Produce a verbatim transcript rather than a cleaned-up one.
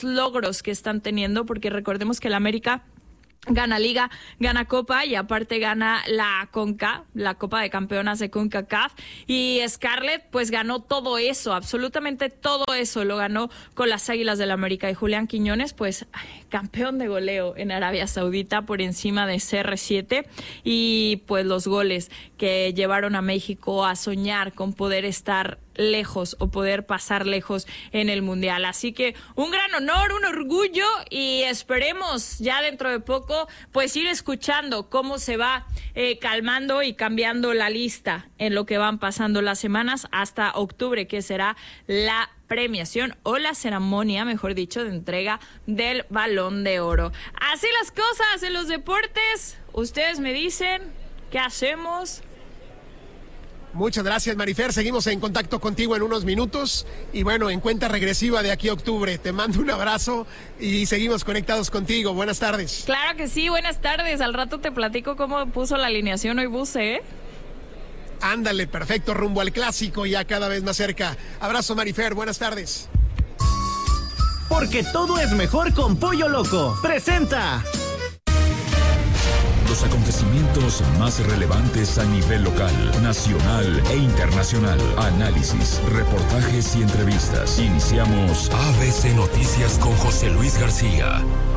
logros que están teniendo, porque recordemos que el América gana Liga, gana Copa y aparte gana la CONCA, la Copa de Campeonas de CONCACAF, y Scarlett pues ganó todo eso, absolutamente todo eso lo ganó con las Águilas del América. Y Julián Quiñones pues ay, campeón de goleo en Arabia Saudita por encima de C R siete, y pues los goles que llevaron a México a soñar con poder estar lejos o poder pasar lejos en el Mundial. Así que un gran honor, un orgullo, y esperemos ya dentro de poco pues ir escuchando cómo se va eh, calmando y cambiando la lista en lo que van pasando las semanas hasta octubre, que será la premiación o la ceremonia, mejor dicho, de entrega del Balón de Oro. Así las cosas en los deportes. Ustedes me dicen, ¿qué hacemos? Muchas gracias, Marifer. Seguimos en contacto contigo en unos minutos. Y bueno, en cuenta regresiva de aquí a octubre. Te mando un abrazo y seguimos conectados contigo. Buenas tardes. Claro que sí, buenas tardes. Al rato te platico cómo puso la alineación hoy Buse, ¿eh? Ándale, perfecto, rumbo al clásico, ya cada vez más cerca. Abrazo, Marifer. Buenas tardes. Porque todo es mejor con Pollo Loco. Presenta los acontecimientos más relevantes a nivel local, nacional e internacional. Análisis, reportajes y entrevistas. Iniciamos A B C Noticias con José Luis García.